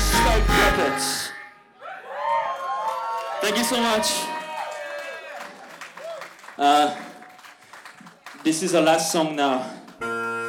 Stoke Puppets. Thank you so much. This is our last song now.